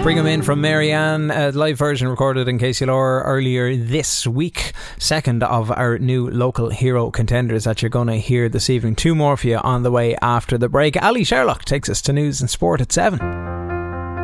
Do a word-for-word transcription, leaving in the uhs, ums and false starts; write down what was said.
Bring 'em in from Marianne, a live version recorded in K C L R earlier this week. Second of our new local hero contenders that you're going to hear this evening. Two more for you on the way after the break. Ali Sherlock takes us to news and sport at seven.